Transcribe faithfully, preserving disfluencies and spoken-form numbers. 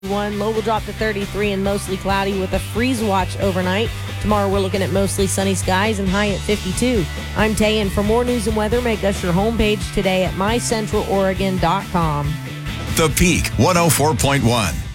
One low will drop to thirty-three and mostly cloudy with a freeze watch overnight. Tomorrow we're looking at mostly sunny skies and high at fifty-two. I'm Tay, and for more news and weather, make us your homepage today at my central oregon dot com. The Peak one oh four point one.